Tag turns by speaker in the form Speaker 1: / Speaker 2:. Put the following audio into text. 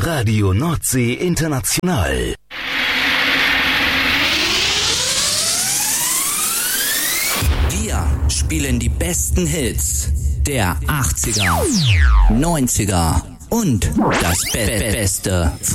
Speaker 1: Radio Nordsee International.
Speaker 2: Wir spielen die besten Hits der 80er, 90er und das Beste